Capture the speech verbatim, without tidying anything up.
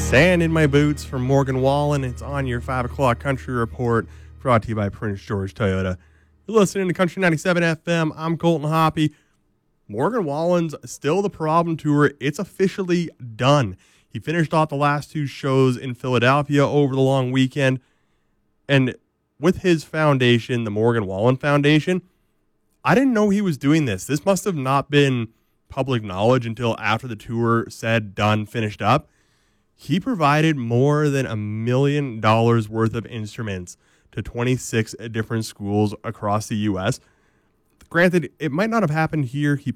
Sand in My Boots from Morgan Wallen. It's on your five o'clock Country Report, brought to you by Prince George Toyota. You're listening to Country ninety-seven F M. I'm Colton Hoppy. Morgan Wallen's Still the Problem Tour. It's officially done. He finished off the last two shows in Philadelphia over the long weekend. And with his foundation, the Morgan Wallen Foundation, I didn't know he was doing this. This must have not been public knowledge until after the tour said, done, finished up. He provided more than a million dollars worth of instruments to twenty-six different schools across the U S. Granted, it might not have happened here. He